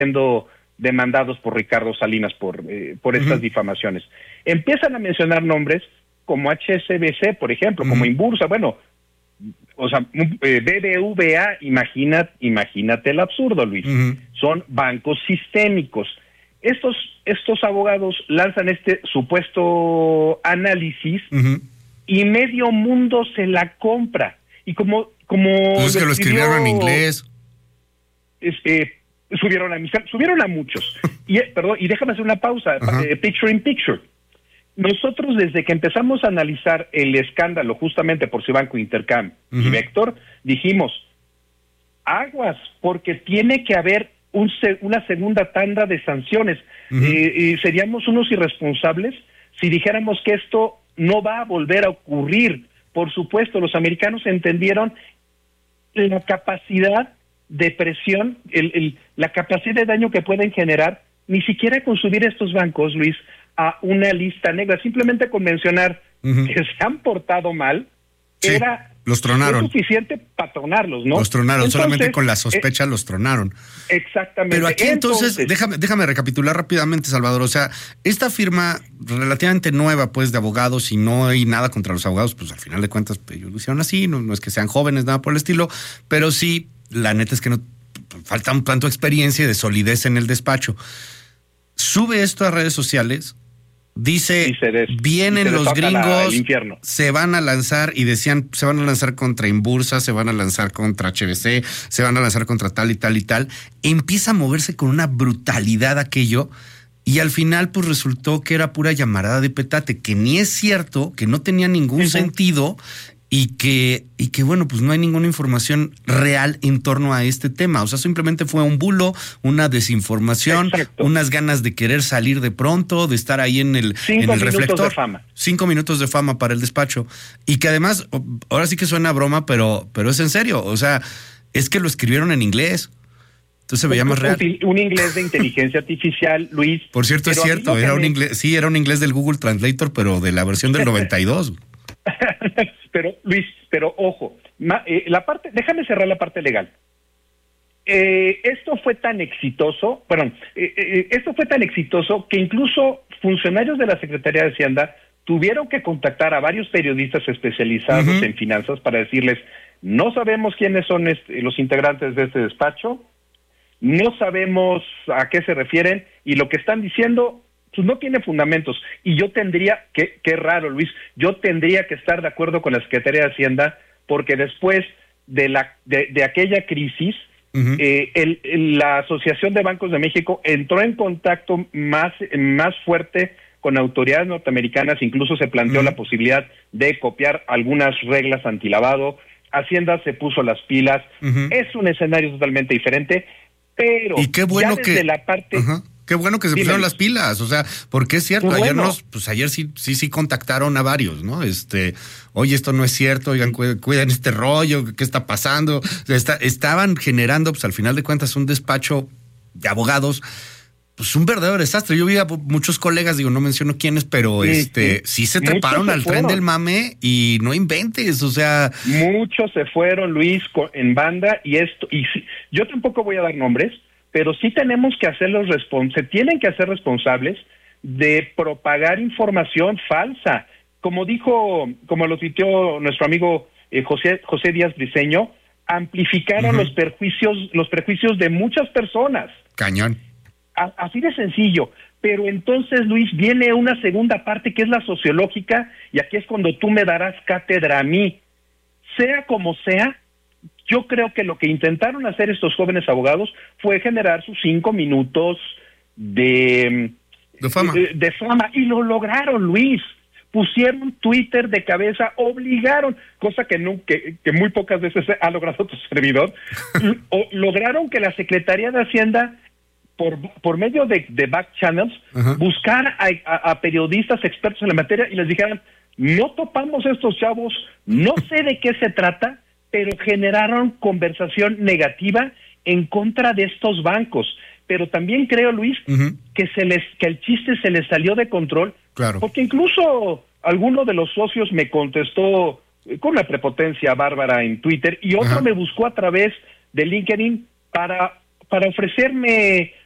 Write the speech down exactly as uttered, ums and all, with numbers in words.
siendo demandados por Ricardo Salinas por, eh, por estas uh-huh. difamaciones. Empiezan a mencionar nombres como H S B C, por ejemplo, uh-huh. como Inbursa, bueno, o sea, eh, B B V A, imagina, imagínate el absurdo, Luis. Uh-huh. Son bancos sistémicos. Estos, estos abogados lanzan este supuesto análisis uh-huh. y medio mundo se la compra. Y como... como pues es que lo escribieron en inglés. Es, eh, subieron, a, subieron a muchos. y, perdón, y déjame hacer una pausa. Uh-huh. Eh, picture in picture. Nosotros, desde que empezamos a analizar el escándalo justamente por Cibanco, Intercam uh-huh. y Vector, dijimos, aguas, porque tiene que haber un, una segunda tanda de sanciones. Uh-huh. Eh, y seríamos unos irresponsables si dijéramos que esto no va a volver a ocurrir. Por supuesto, los americanos entendieron la capacidad de presión, el, el, la capacidad de daño que pueden generar, ni siquiera con subir estos bancos, Luis, a una lista negra, simplemente con mencionar uh-huh. que se han portado mal, sí, era los tronaron. suficiente para tronarlos, ¿no? Los tronaron, entonces, solamente con la sospecha eh, los tronaron. Exactamente. Pero aquí entonces, entonces déjame, déjame recapitular rápidamente, Salvador, o sea, esta firma relativamente nueva, pues, de abogados, y no hay nada contra los abogados, pues al final de cuentas pues, ellos lo hicieron así, no, no es que sean jóvenes, nada por el estilo, pero sí, la neta es que no falta un tanto de experiencia y de solidez en el despacho. Sube esto a redes sociales. Dice, des, vienen los gringos, se van a lanzar, y decían, se van a lanzar contra Inbursa, se van a lanzar contra H B C, se van a lanzar contra tal y tal y tal. Empieza a moverse con una brutalidad aquello, y al final pues resultó que era pura llamarada de petate, que ni es cierto, que no tenía ningún uh-huh. sentido, y que, y que bueno, pues no hay ninguna información real en torno a este tema. O sea, simplemente fue un bulo, una desinformación, exacto. unas ganas de querer salir de pronto, de estar ahí en el, Cinco en el minutos reflector. De fama. Cinco minutos de fama para el despacho. Y que además, ahora sí que suena broma, pero, pero es en serio. O sea, es que lo escribieron en inglés. Entonces se veía más real. Un inglés de inteligencia artificial, Luis. Por cierto, es cierto, era un inglés, sí, era un inglés del Google Translator, pero de la versión del noventa y dos. Pero, Luis, pero ojo, ma, eh, la parte, déjame cerrar la parte legal. Eh, esto fue tan exitoso, perdón, eh, eh, esto fue tan exitoso que incluso funcionarios de la Secretaría de Hacienda tuvieron que contactar a varios periodistas especializados uh-huh. en finanzas para decirles, no sabemos quiénes son este, los integrantes de este despacho, no sabemos a qué se refieren, y lo que están diciendo pues no tiene fundamentos. Y yo tendría, que qué raro, Luis, yo tendría que estar de acuerdo con la Secretaría de Hacienda, porque después de la de, de aquella crisis, uh-huh. eh, el, el, la Asociación de Bancos de México entró en contacto más, más fuerte con autoridades norteamericanas, incluso se planteó uh-huh. la posibilidad de copiar algunas reglas antilavado. Hacienda se puso las pilas, uh-huh. es un escenario totalmente diferente, pero y qué bueno ya desde que la parte... Uh-huh. Qué bueno que se Dime. pusieron las pilas, o sea, porque es cierto, Pues ayer bueno. nos, pues ayer sí, sí, sí contactaron a varios, ¿no? Este, oye, esto no es cierto, oigan, cuiden este rollo, ¿qué está pasando? O sea, está, estaban generando, pues al final de cuentas, un despacho de abogados, pues un verdadero desastre. Yo vi a muchos colegas, digo, no menciono quiénes, pero sí, este, sí, sí se treparon al tren del mame y no inventes, o sea. Muchos se fueron, Luis, en banda, y esto, y sí, yo tampoco voy a dar nombres, pero sí tenemos que hacerlos responsables, se tienen que hacer responsables de propagar información falsa. Como dijo, como lo tuiteó nuestro amigo eh, José, José Díaz Briceño, amplificaron uh-huh. los perjuicios, los prejuicios de muchas personas. Cañón. A, así de sencillo. Pero entonces, Luis, viene una segunda parte que es la sociológica, y aquí es cuando tú me darás cátedra a mí. Sea como sea, yo creo que lo que intentaron hacer estos jóvenes abogados fue generar sus cinco minutos de, de fama. De, de fama, y lo lograron, Luis. Pusieron Twitter de cabeza, obligaron, cosa que, no, que, que muy pocas veces ha logrado tu servidor, o, lograron que la Secretaría de Hacienda, por, por medio de, de back channels, uh-huh. buscara a, a, a periodistas expertos en la materia y les dijeran, no topamos estos chavos, no sé de qué se trata, pero generaron conversación negativa en contra de estos bancos. Pero también creo, Luis, uh-huh. que se les que el chiste se les salió de control, claro. porque incluso alguno de los socios me contestó con una prepotencia bárbara en Twitter, y otro uh-huh. me buscó a través de LinkedIn para, para ofrecerme